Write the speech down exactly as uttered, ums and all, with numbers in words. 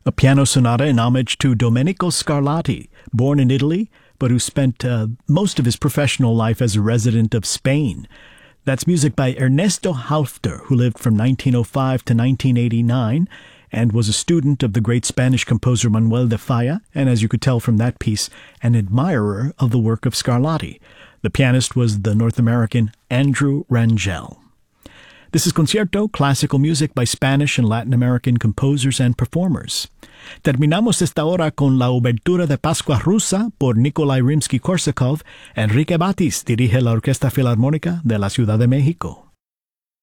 A piano sonata in homage to Domenico Scarlatti, born in Italy, but who spent uh, most of his professional life as a resident of Spain. That's music by Ernesto Halffter, who lived from nineteen oh five to nineteen eighty-nine and was a student of the great Spanish composer Manuel de Falla, and as you could tell from that piece, an admirer of the work of Scarlatti. The pianist was the North American Andrew Rangel. This is Concierto, classical music by Spanish and Latin American composers and performers. Terminamos esta hora con la Obertura de Pascua Rusa por Nikolai Rimsky-Korsakov. Enrique Batis dirige la Orquesta Filarmónica de la Ciudad de México.